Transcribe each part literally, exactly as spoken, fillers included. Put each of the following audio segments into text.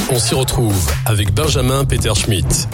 On s'y retrouve avec Benjamin Peterschmidt.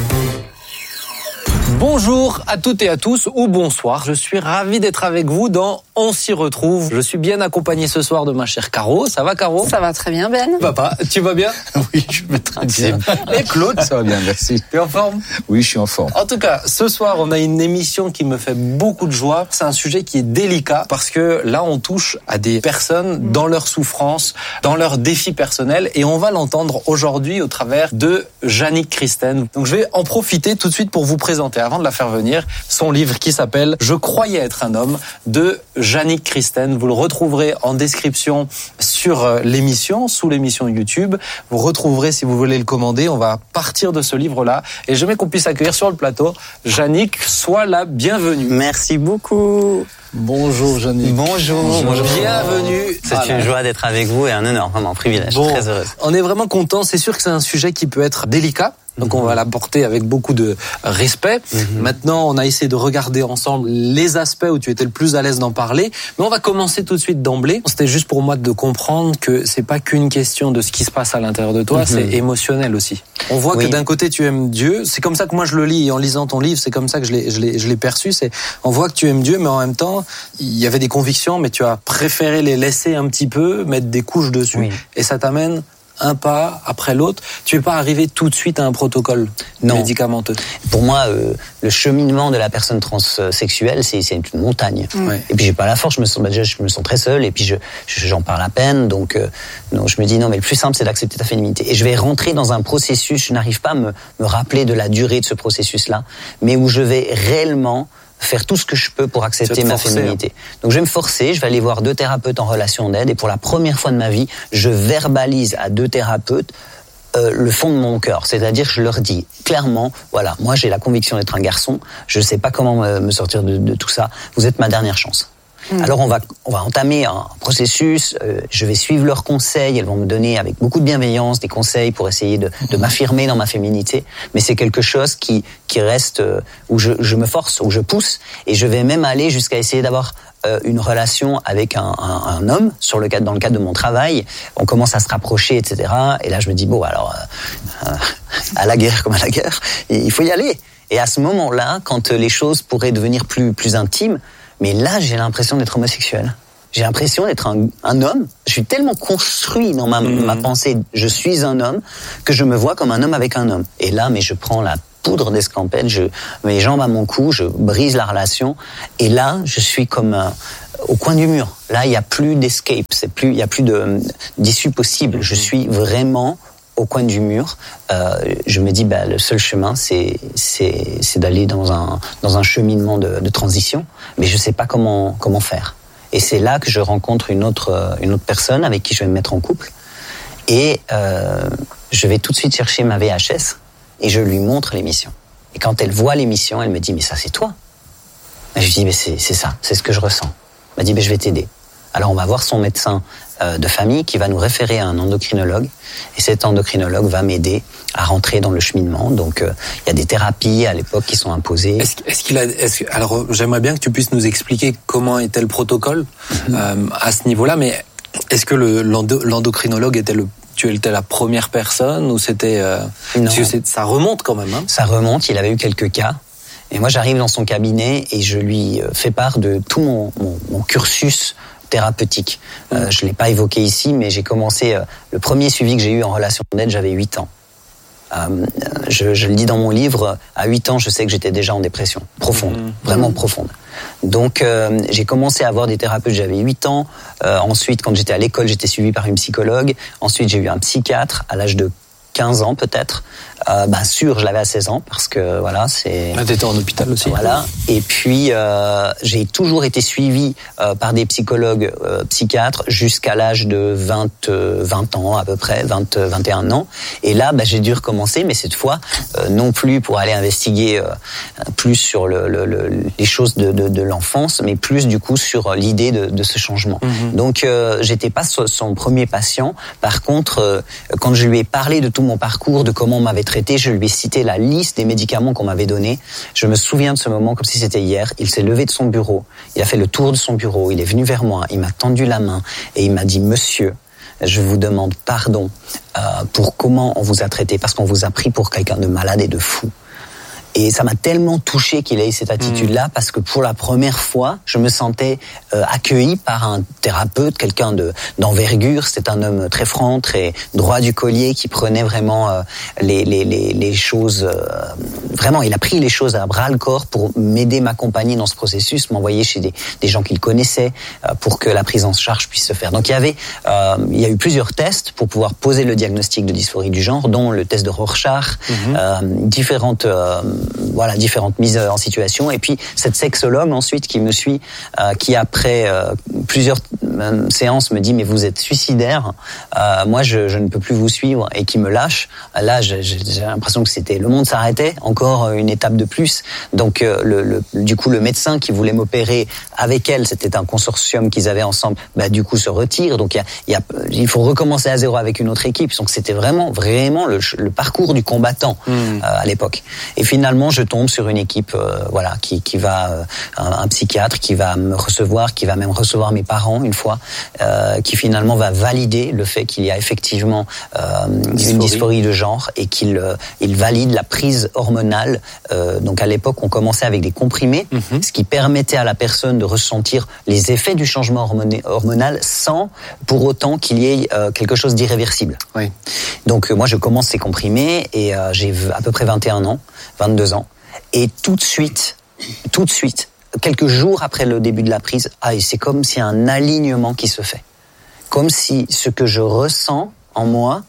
Bonjour à toutes et à tous, ou bonsoir. Je suis ravi d'être avec vous dans On s'y retrouve. Je suis bien accompagné ce soir de ma chère Caro. Ça va, Caro ? Ça va très bien, Ben. Papa, tu vas bien ? Oui, je vais très bien. Et Claude ? Ça va bien, merci. Tu es en forme ? Oui, je suis en forme. En tout cas, ce soir, on a une émission qui me fait beaucoup de joie. C'est un sujet qui est délicat parce que là, on touche à des personnes dans leur souffrance, dans leurs défis personnels, et on va l'entendre aujourd'hui au travers de Jannick Christen. Donc, je vais en profiter tout de suite pour vous présenter, avant de la faire venir, son livre qui s'appelle « Je croyais être un homme » de Jannick Christen. Vous le retrouverez en description sur l'émission, sous l'émission YouTube. Vous retrouverez si vous voulez le commander. On va partir de ce livre-là et j'aimerais qu'on puisse accueillir sur le plateau Jannick. Sois la bienvenue. Merci beaucoup. Bonjour Jannick. Bonjour. Bonjour. Bienvenue. C'est voilà. Une joie d'être avec vous et un honneur, vraiment un privilège. Bon, très heureuse. On est vraiment content. C'est sûr que c'est un sujet qui peut être délicat. Donc on va l'aborder avec beaucoup de respect. Mm-hmm. Maintenant, on a essayé de regarder ensemble les aspects où tu étais le plus à l'aise d'en parler. Mais on va commencer tout de suite d'emblée. C'était juste pour moi de comprendre que c'est pas qu'une question de ce qui se passe à l'intérieur de toi, mm-hmm. c'est émotionnel aussi. On voit oui. que d'un côté tu aimes Dieu. C'est comme ça que moi je le lis, et en lisant ton livre, c'est comme ça que je l'ai, je l'ai, je l'ai perçu. C'est, on voit que tu aimes Dieu, mais en même temps, il y avait des convictions, mais tu as préféré les laisser un petit peu, mettre des couches dessus. Oui. Et ça t'amène un pas après l'autre. Tu n'es pas arrivé tout de suite à un protocole non. médicamenteux. Pour moi, euh, le cheminement de la personne transsexuelle, c'est, c'est une montagne. Mmh. Et puis j'ai pas la force. Je me sens, bah, déjà, je me sens très seul. Et puis je, j'en parle à peine. Donc, euh, donc je me dis non, mais le plus simple, c'est d'accepter ta féminité. Et je vais rentrer dans un processus. Je n'arrive pas à me, me rappeler de la durée de ce processus-là, mais où je vais réellement faire tout ce que je peux pour accepter ma féminité. Donc je vais me forcer, je vais aller voir deux thérapeutes en relation d'aide et pour la première fois de ma vie, je verbalise à deux thérapeutes euh, le fond de mon cœur. C'est-à-dire je leur dis clairement, voilà, moi j'ai la conviction d'être un garçon, je ne sais pas comment me, me sortir de, de tout ça, vous êtes ma dernière chance. Mmh. Alors on va on va entamer un processus. Euh, je vais suivre leurs conseils. Elles vont me donner avec beaucoup de bienveillance des conseils pour essayer de, de m'affirmer dans ma féminité. Mais c'est quelque chose qui qui reste euh, où je je me force, où je pousse, et je vais même aller jusqu'à essayer d'avoir euh, une relation avec un, un, un homme sur le cadre dans le cadre de mon travail. On commence à se rapprocher, et cetera. Et là je me dis bon alors euh, euh, à la guerre comme à la guerre, il faut y aller. Et à ce moment-là, quand les choses pourraient devenir plus plus intimes. Mais là, j'ai l'impression d'être homosexuel. J'ai l'impression d'être un, un homme. Je suis tellement construit dans ma, mmh. ma pensée, je suis un homme, que je me vois comme un homme avec un homme. Et là, mais je prends la poudre d'escampette, je mes jambes à mon cou, je brise la relation. Et là, je suis comme euh, au coin du mur. Là, il n'y a plus d'escape, c'est plus, il n'y a plus de, d'issue possible. Mmh. Je suis vraiment au coin du mur. Euh, je me dis, bah, le seul chemin, c'est, c'est, c'est d'aller dans un, dans un cheminement de, de transition, mais je sais pas comment, comment faire. Et c'est là que je rencontre une autre, une autre personne avec qui je vais me mettre en couple. Et euh, je vais tout de suite chercher ma V H S et je lui montre l'émission. Et quand elle voit l'émission, elle me dit, mais ça, c'est toi. Et je lui dis, mais c'est, c'est ça, c'est ce que je ressens. Elle m'a dit, mais je vais t'aider. Alors on va voir son médecin euh, de famille qui va nous référer à un endocrinologue et cet endocrinologue va m'aider à rentrer dans le cheminement. Donc euh, il y a des thérapies à l'époque qui sont imposées. Est-ce, est-ce qu'il a est-ce, alors j'aimerais bien que tu puisses nous expliquer comment était le protocole mm-hmm. euh, à ce niveau-là, mais est-ce que le, l'endo, l'endocrinologue était le tu étais la première personne ou c'était euh, non. Parce que c'est, ça remonte quand même hein. Ça remonte, il avait eu quelques cas. Et moi j'arrive dans son cabinet et je lui fais part de tout mon, mon, mon cursus thérapeutique. Mmh. Euh, je l'ai pas évoqué ici, mais j'ai commencé, euh, le premier suivi que j'ai eu en relation d'aide, j'avais huit ans. Euh, je, je le dis dans mon livre, à huit ans, je sais que j'étais déjà en dépression, profonde, mmh. vraiment mmh. profonde. Donc euh, j'ai commencé à avoir des thérapeutes, j'avais huit ans. Euh, ensuite, quand j'étais à l'école, j'étais suivi par une psychologue. Ensuite, j'ai eu un psychiatre à l'âge de quinze ans peut-être. Euh, bah sûr, je l'avais à seize ans parce que voilà, c'est. Ah, t'étais en hôpital aussi. Voilà. Et puis euh, j'ai toujours été suivi euh, par des psychologues euh, psychiatres jusqu'à l'âge de vingt, euh, vingt ans à peu près, vingt, vingt et un ans. Et là, bah, j'ai dû recommencer, mais cette fois euh, non plus pour aller investiguer euh, plus sur le, le, le, les choses de, de, de l'enfance, mais plus du coup sur l'idée de, de ce changement. Mm-hmm. Donc euh, j'étais pas son premier patient. Par contre, euh, quand je lui ai parlé de tout mon parcours, de comment on m'avait traité, je lui ai cité la liste des médicaments qu'on m'avait donnés. Je me souviens de ce moment comme si c'était hier. Il s'est levé de son bureau, il a fait le tour de son bureau, il est venu vers moi, il m'a tendu la main et il m'a dit « Monsieur, je vous demande pardon euh, pour comment on vous a traité, parce qu'on vous a pris pour quelqu'un de malade et de fou. Et ça m'a tellement touché qu'il ait eu cette attitude-là, parce que pour la première fois, je me sentais euh, accueilli par un thérapeute, quelqu'un de d'envergure. C'était un homme très franc, très droit du collier, qui prenait vraiment euh, les, les, les, les choses... Euh, vraiment, il a pris les choses à bras-le-corps pour m'aider, m'accompagner dans ce processus, m'envoyer chez des, des gens qu'il connaissait euh, pour que la prise en charge puisse se faire. Donc il y avait, euh, il y a eu plusieurs tests pour pouvoir poser le diagnostic de dysphorie du genre, dont le test de Rorschach, mmh. euh, différentes... Euh, voilà, différentes mises en situation, et puis cette sexologue ensuite qui me suit, euh, qui après euh, plusieurs euh, séances me dit mais vous êtes suicidaire, euh, moi je, je ne peux plus vous suivre, et qui me lâche. Là j'ai, j'ai l'impression que c'était le monde s'arrêtait, encore une étape de plus. Donc euh, le, le, du coup le médecin qui voulait m'opérer avec elle, c'était un consortium qu'ils avaient ensemble, bah, du coup se retire. Donc il y a, il y a, il faut recommencer à zéro avec une autre équipe. Donc c'était vraiment vraiment le, le parcours du combattant mmh. euh, à l'époque. Et finalement je tombe sur une équipe euh, voilà qui qui va euh, un, un psychiatre qui va me recevoir, qui va même recevoir mes parents une fois, euh, qui finalement va valider le fait qu'il y a effectivement euh, dysphorie. une dysphorie de genre, et qu'il euh, il valide la prise hormonale. Euh, donc à l'époque on commençait avec des comprimés, mm-hmm. ce qui permettait à la personne de ressentir les effets du changement hormonal sans pour autant qu'il y ait euh, quelque chose d'irréversible. Oui. Donc euh, moi je commence ces comprimés et euh, j'ai à peu près vingt et un ans, vingt-deux ans. Et tout de suite, tout de suite, quelques jours après le début de la prise, ah, c'est comme s'il y a un alignement qui se fait. Comme si ce que je ressens en moi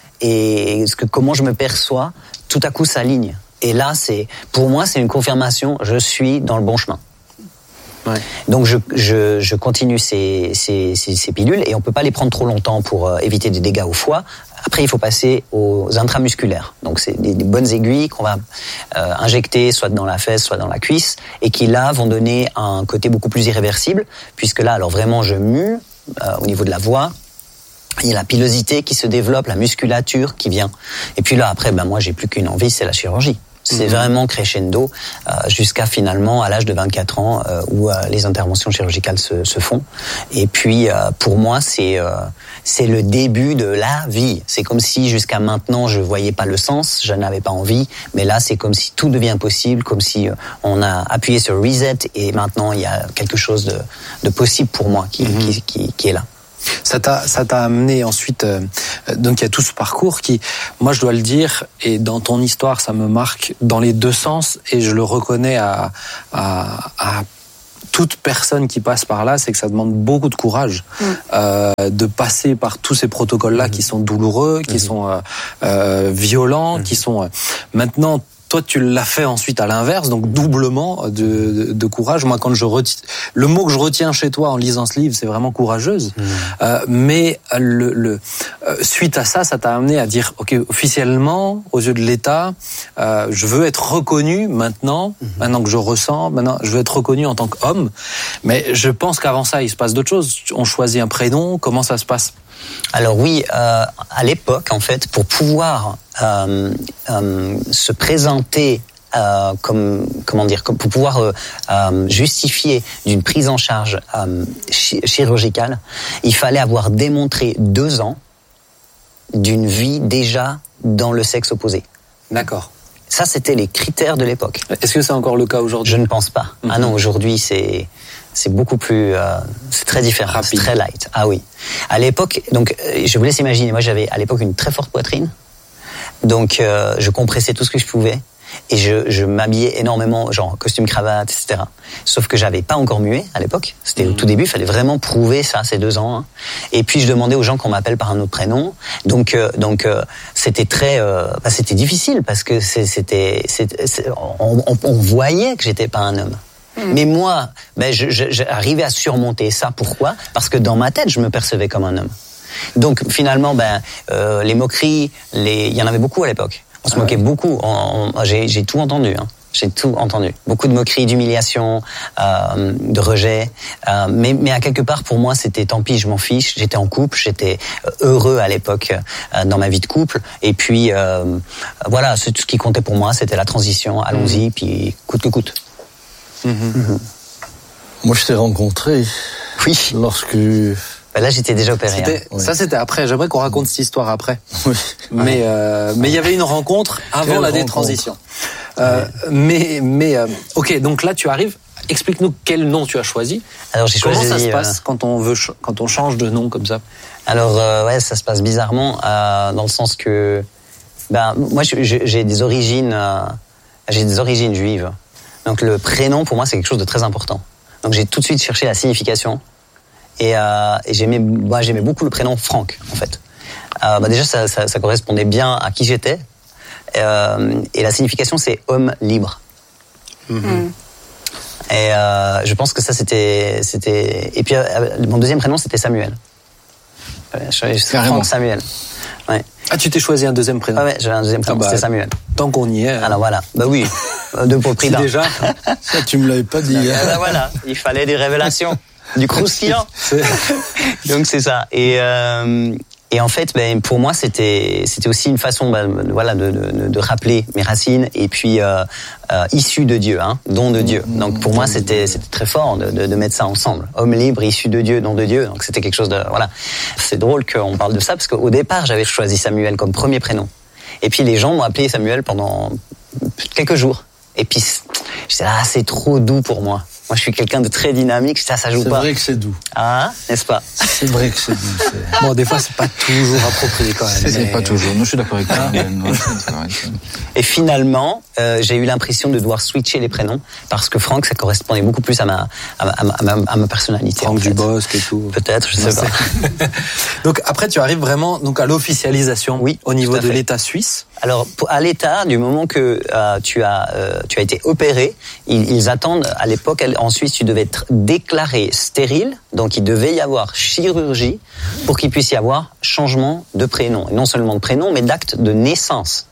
et ce que, comment je me perçois, tout à coup s'aligne. Et là, c'est, pour moi, c'est une confirmation, je suis dans le bon chemin. Ouais. Donc je, je, je continue ces, ces, ces, ces pilules, et on peut pas les prendre trop longtemps pour euh, éviter des dégâts au foie. Après, il faut passer aux intramusculaires. Donc c'est des, des bonnes aiguilles qu'on va euh, injecter soit dans la fesse, soit dans la cuisse, et qui là vont donner un côté beaucoup plus irréversible, puisque là, alors vraiment, je mue euh, au niveau de la voix. Il y a la pilosité qui se développe, la musculature qui vient. Et puis là, après, ben moi, j'ai plus qu'une envie, c'est la chirurgie. C'est mmh. vraiment crescendo euh, jusqu'à finalement à l'âge de vingt-quatre ans euh, où euh, les interventions chirurgicales se, se font. Et puis euh, pour moi c'est euh, c'est le début de la vie. C'est comme si jusqu'à maintenant je voyais pas le sens, je n'avais pas envie, mais là c'est comme si tout devient possible, comme si euh, on a appuyé sur reset et maintenant il y a quelque chose de, de possible pour moi qui, mmh. qui, qui, qui est là. Ça t'a, ça t'a amené ensuite, euh, donc il y a tout ce parcours qui, moi je dois le dire, et dans ton histoire ça me marque dans les deux sens, et je le reconnais à, à, à toute personne qui passe par là, c'est que ça demande beaucoup de courage mmh. euh, de passer par tous ces protocoles-là mmh. qui sont douloureux, qui mmh. sont euh, euh, violents, mmh. qui sont... Euh, maintenant, toi, tu l'as fait ensuite à l'inverse, donc doublement de, de, de courage. Moi, quand je retiens, le mot que je retiens chez toi en lisant ce livre, c'est vraiment courageuse. Mmh. Euh, mais le, le euh, suite à ça, ça t'a amené à dire, ok, officiellement, aux yeux de l'État, euh, je veux être reconnu maintenant, mmh. maintenant que je ressens, maintenant, je veux être reconnu en tant qu'homme. Mais je pense qu'avant ça, il se passe d'autres choses. On choisit un prénom. Comment ça se passe? Alors oui, euh, à l'époque, en fait, pour pouvoir euh, euh, se présenter euh, comme comment dire, comme pour pouvoir euh, euh, justifier d'une prise en charge euh, chi- chirurgicale, il fallait avoir démontré deux ans d'une vie déjà dans le sexe opposé. D'accord. Ça, c'était les critères de l'époque. Est-ce que c'est encore le cas aujourd'hui? Je ne pense pas. Mm-hmm. Ah non, aujourd'hui, c'est c'est beaucoup plus, euh, c'est très différent, rapide. C'est très light. Ah oui. À l'époque, donc, je vous laisse imaginer. Moi, j'avais à l'époque une très forte poitrine, donc euh, je compressais tout ce que je pouvais. Et je, je m'habillais énormément, genre costume, cravate, et cetera. Sauf que j'avais pas encore mué à l'époque. C'était mmh. au tout début, il fallait vraiment prouver ça, ces deux ans. Hein. Et puis je demandais aux gens qu'on m'appelle par un autre prénom. Donc, euh, donc euh, c'était très, euh, bah, c'était difficile parce que c'est, c'était, c'était, c'est, on, on, on voyait que j'étais pas un homme. Mmh. Mais moi, ben, je, je, j'arrivais à surmonter ça. Pourquoi ? Parce que dans ma tête, je me percevais comme un homme. Donc finalement, ben, euh, les moqueries, les, il y en avait beaucoup à l'époque. On se moquait ah ouais. beaucoup. On, on, j'ai, j'ai tout entendu. Hein. J'ai tout entendu. Beaucoup de moqueries, d'humiliation, euh, de rejet. Euh, mais, mais à quelque part, pour moi, c'était tant pis, je m'en fiche. J'étais en couple, j'étais heureux à l'époque euh, dans ma vie de couple. Et puis, euh, voilà, c'est tout ce qui comptait pour moi, c'était la transition. Allons-y, mmh. puis coûte que coûte. Mmh. Mmh. Moi, je t'ai rencontré. Oui. Lorsque Ben là, j'étais déjà opéré. C'était, hein. Ça, c'était après. J'aimerais qu'on raconte cette histoire après. Oui. Mais euh, mais il y avait une rencontre avant Quelle la rencontre. détransition. Euh, mais mais euh, ok, donc là, tu arrives. Explique-nous quel nom tu as choisi. Alors j'ai Comment choisi. ça se euh, passe quand on veut ch- quand on change de nom comme ça? Alors euh, ouais, ça se passe bizarrement euh, dans le sens que ben moi je- je- j'ai des origines euh, j'ai des origines juives. Donc le prénom pour moi c'est quelque chose de très important. Donc j'ai tout de suite cherché la signification et, euh, et j'aimais moi j'aimais beaucoup le prénom Franck en fait. Euh, bah déjà ça, ça, ça correspondait bien à qui j'étais euh, et la signification c'est homme libre. Mm. Et euh, je pense que ça c'était c'était et puis euh, mon deuxième prénom c'était Samuel. Euh, je- je- Carrément. Franck Samuel. Ouais. Ah, tu t'es choisi un deuxième prénom. Ah ouais, j'avais un deuxième prénom, Ah bah, c'était Samuel. Tant qu'on y est. Alors voilà, bah oui, euh, deux pour le prix si d'un. déjà. Ça, tu me l'avais pas dit. Ah hein. bah voilà, il fallait des révélations, du croustillant. C'est- Donc c'est ça. Et euh, et en fait, ben pour moi c'était c'était aussi une façon, ben, voilà, de, de de rappeler mes racines et puis euh, euh, issu de Dieu, hein, don de Dieu. Donc pour moi c'était c'était très fort de, de de mettre ça ensemble. Homme libre, issu de Dieu, don de Dieu. Donc c'était quelque chose de voilà. C'est drôle qu'on parle de ça parce qu'au départ j'avais choisi Samuel comme premier prénom. Et puis les gens m'ont appelé Samuel pendant quelques jours. Et puis j'étais là, ah, c'est trop doux pour moi. Moi, je suis quelqu'un de très dynamique, ça, ça joue C'est pas. vrai que c'est doux. Ah, n'est-ce pas? C'est vrai que c'est doux. C'est, Bon, des fois, c'est pas toujours approprié quand même. c'est mais- pas toujours. Non, je suis d'accord avec toi. Ben, ouais, je suis d'accord avec toi. Et finalement, euh, j'ai eu l'impression de devoir switcher les prénoms parce que Franck, ça correspondait beaucoup plus à ma à ma, à ma, à ma, à ma personnalité. Franck en fait. Dubosc et tout. Peut-être, je sais pas. Donc après, tu arrives vraiment donc à l'officialisation Oui, au niveau tout à de fait. l'État suisse. Alors, pour- à l'État, du moment que euh, tu as euh, tu as été opéré, ils, ils attendent. À l'époque, elle- en Suisse, tu devais être déclaré stérile, donc il devait y avoir chirurgie pour qu'il puisse y avoir changement de prénom, et non seulement de prénom, mais d'acte de naissance.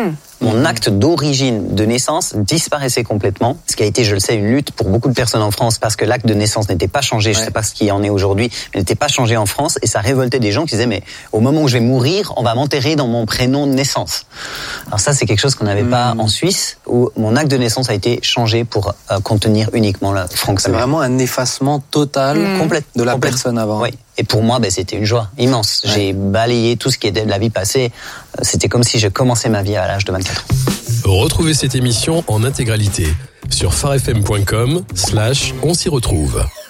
Mon acte d'origine de naissance disparaissait complètement, ce qui a été, je le sais, une lutte pour beaucoup de personnes en France parce que l'acte de naissance n'était pas changé, je Ouais. sais pas ce qui en est aujourd'hui, mais n'était pas changé en France et ça révoltait des gens qui disaient mais au moment où je vais mourir, on va m'enterrer dans mon prénom de naissance. Alors ça c'est quelque chose qu'on n'avait pas en Suisse où mon acte de naissance a été changé pour euh, contenir uniquement le Franck C'est Samuel. vraiment un effacement total Complète, de la complète. personne avant. Oui. Et pour moi, ben, c'était une joie immense. Ouais. J'ai balayé tout ce qui était de la vie passée. Euh, C'était comme si je commençais ma vie à l'âge de vingt-quatre ans. Retrouvez cette émission en intégralité sur farfm point com slash on s'y retrouve.